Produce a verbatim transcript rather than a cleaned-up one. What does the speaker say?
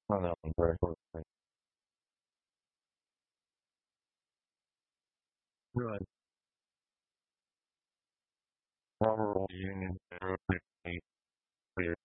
No, no, I'm very close. Right. Robert Union,